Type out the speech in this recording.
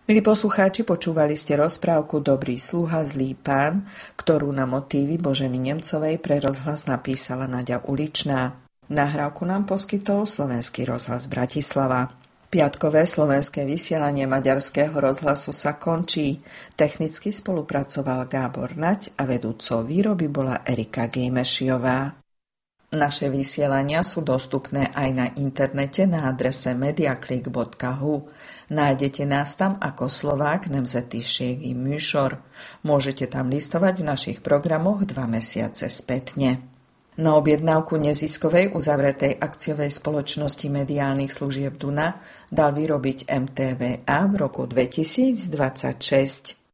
Milí poslucháči, počúvali ste rozprávku Dobrý sluha, zlý pán, ktorú na motívy Boženy Nemcovej pre rozhlas napísala Naďa Uličná. Nahrávku nám poskytol Slovenský rozhlas Bratislava. Piatkové slovenské vysielanie Maďarského rozhlasu sa končí. Technicky spolupracoval Gábor Naď a vedúcou výroby bola Erika Gejmešiová. Naše vysielania sú dostupné aj na internete na adrese mediaklik.hu. Nájdete nás tam ako Slovák nemzetiségi műsor. Môžete tam listovať v našich programoch 2 mesiace spätne. Na objednávku neziskovej uzavretej akciovej spoločnosti mediálnych služieb Duna dal vyrobiť MTVA v roku 2026.